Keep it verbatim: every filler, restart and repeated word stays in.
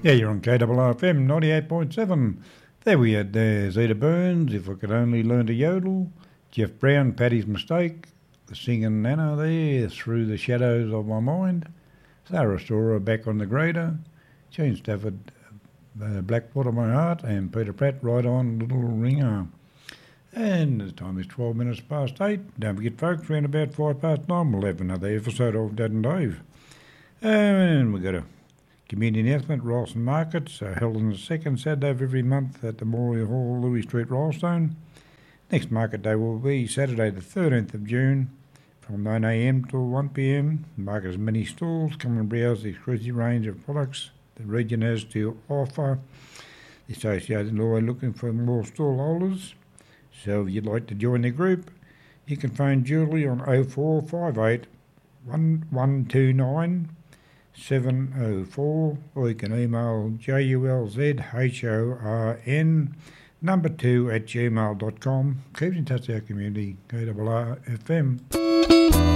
Yeah, you're on K R R F M ninety-eight point seven. There we had uh, Zeta Burns, If I Could Only Learn to Yodel, Jeff Brown, Paddy's Mistake, the singing Nana there, Through the Shadows of My Mind, Sarah Storer, Back on the Grader, Gene Stafford, uh, Blackwater My Heart, and Peter Pratt, Right On, Little Ringer. And the time is twelve minutes past eight. Don't forget, folks, around about five past nine, we'll have another episode of Dad and Dave. And we've got a community announcement, Ralston Markets, uh, held on the second Saturday of every month at the Memorial Hall, Louis Street, Ralston. Next market day will be Saturday the thirteenth of June from nine a m till one p m. The market has many stalls. Come and browse the exclusive range of products the region has to offer. The association is always looking for more stall holders. So if you'd like to join the group, you can phone Julie on oh four five eight, one one two nine, seven oh four, or you can email julzhorn number two at gmail dot com. Keep in touch with our community, K R R F M.